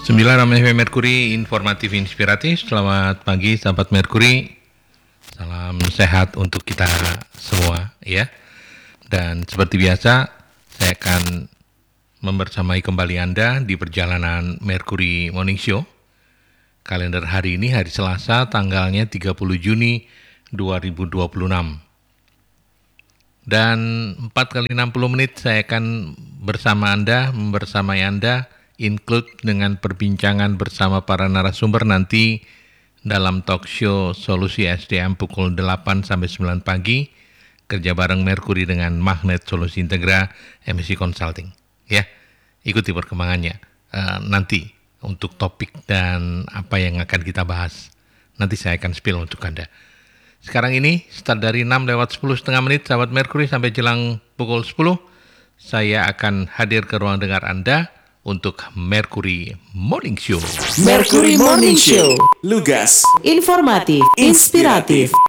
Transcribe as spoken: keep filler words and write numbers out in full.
sembilan F M Merkuri, informatif inspiratif. Selamat pagi sahabat Merkuri. Salam sehat untuk kita semua ya. Dan seperti biasa, saya akan membersamai kembali Anda di perjalanan Merkuri Morning Show. Kalender hari ini hari Selasa, tanggalnya tiga puluh Juni dua ribu dua puluh enam. Dan empat kali enam puluh menit saya akan bersama Anda, membersamai Anda, include dengan perbincangan bersama para narasumber nanti dalam talk show Solusi S D M pukul delapan sampai sembilan pagi, kerja bareng Merkuri dengan Magnet Solusi Integra M S C Consulting. Ya, ikuti perkembangannya uh, nanti untuk topik dan apa yang akan kita bahas. Nanti saya akan spill untuk Anda. Sekarang ini start dari enam lewat sepuluh setengah menit sahabat Merkuri sampai jelang pukul sepuluh. Saya akan hadir ke ruang dengar Anda untuk Merkuri Morning Show. Merkuri Morning Show, lugas, informatif, inspiratif.